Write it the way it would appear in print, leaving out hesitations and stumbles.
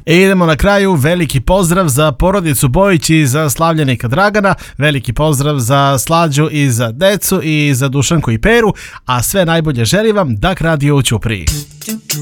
I idemo na kraju, veliki pozdrav za porodicu Bojić i za slavljenika Dragana, veliki pozdrav za Slađu i za decu i za Dušanku i Peru, a sve najbolje želim vam, Dak Radio u Ćupriji.